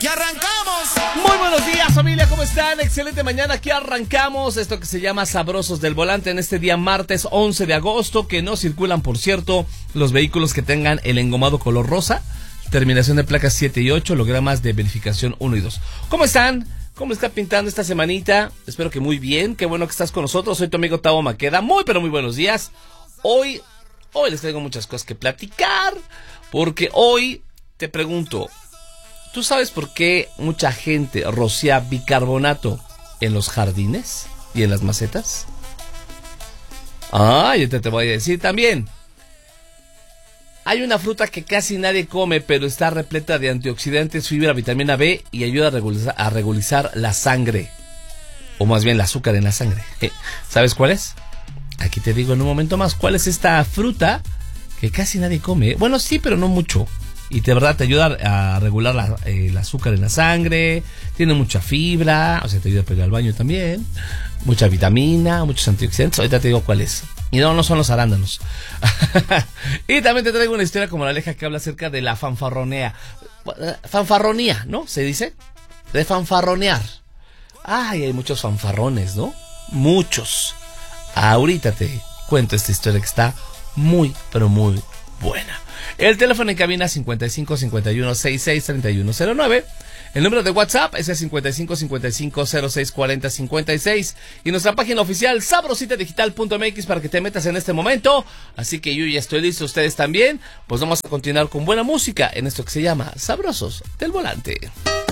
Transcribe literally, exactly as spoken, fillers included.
aquí arrancamos. Muy buenos días, familia, ¿cómo están? Excelente mañana, aquí arrancamos esto que se llama Sabrosos del Volante en este día martes once de agosto, que no circulan, por cierto, los vehículos que tengan el engomado color rosa, terminación de placas siete y ocho, logramas de verificación uno y dos. ¿Cómo están? ¿Cómo está pintando esta semanita? Espero que muy bien, qué bueno que estás con nosotros. Soy tu amigo Tavo Maqueda, muy pero muy buenos días. Hoy, hoy les traigo muchas cosas que platicar, porque hoy te pregunto, ¿tú sabes por qué mucha gente rocía bicarbonato en los jardines y en las macetas? Ah, yo te, te voy a decir también. Hay una fruta que casi nadie come, pero está repleta de antioxidantes, fibra, vitamina B y ayuda a regularizar, a regularizar la sangre. O más bien el azúcar en la sangre. ¿Sabes cuál es? Aquí te digo en un momento más. ¿Cuál es esta fruta que casi nadie come? Bueno, sí, pero no mucho. Y de verdad te ayuda a regular la, eh, el azúcar en la sangre. Tiene mucha fibra, o sea, te ayuda a pegar al baño también. Mucha vitamina, muchos antioxidantes. Ahorita te digo cuál es. Y no, no son los arándanos. Y también te traigo una historia como la Aleja que habla acerca de la fanfarronea. Fanfarronía, ¿no? Se dice. De fanfarronear. Ay, hay muchos fanfarrones, ¿no? Muchos. Ahorita te cuento esta historia que está muy, pero muy buena. El teléfono en cabina cincuenta y cinco cincuenta y uno sesenta y seis treinta y uno cero nueve. El número de WhatsApp es el cincuenta y cinco cincuenta y cinco cero seis cuarenta cincuenta y seis. Y nuestra página oficial sabrosita digital punto m x para que te metas en este momento. Así que yo ya estoy listo, ustedes también. Pues vamos a continuar con buena música en esto que se llama Sabrosos del Volante.